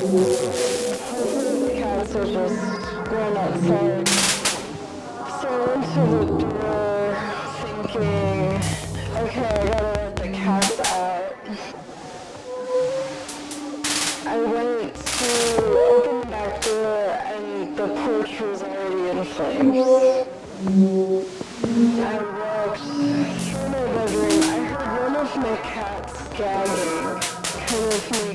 Hopefully the cats are just going outside. So I went to the door thinking, okay, I gotta let the cats out. I went to open the back door and the porch was already in flames. I walked through my bedroom. I heard one of my cats gagging, kind of